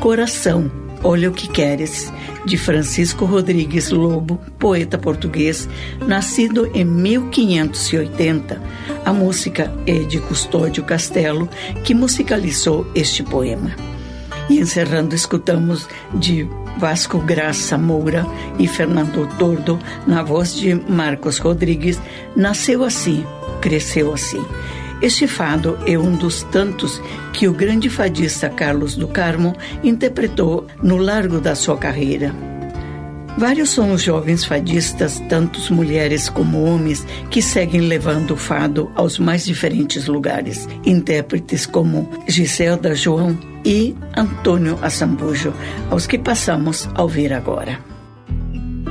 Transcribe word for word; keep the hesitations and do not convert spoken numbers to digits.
Coração, Olha o que Queres, de Francisco Rodrigues Lobo, poeta português, nascido em mil quinhentos e oitenta. A música é de Custódio Castelo, que musicalizou este poema. E encerrando, escutamos de Vasco Graça Moura e Fernando Tordo, na voz de Marcos Rodrigues, Nasceu Assim, Cresceu Assim. Este fado é um dos tantos que o grande fadista Carlos do Carmo interpretou no largo da sua carreira. Vários são os jovens fadistas, tantos mulheres como homens, que seguem levando o fado aos mais diferentes lugares. Intérpretes como Giselda João e Antônio Assambujo, aos que passamos a ouvir agora.